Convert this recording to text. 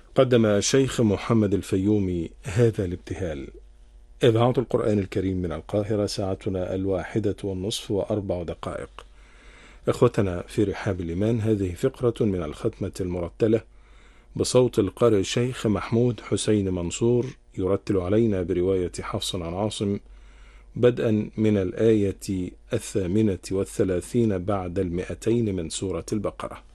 قدم الشيخ محمد الفيومي هذا الابتهال. إذاعة القرآن الكريم من القاهرة، ساعتنا 1:04. إخوتنا في رحاب الإيمان، هذه فقرة من الختمة المرتلة بصوت القارئ الشيخ محمود حسين منصور، يرتل علينا برواية حفص عن عاصم، بدءا من الآية 38 بعد 200 من سورة البقرة.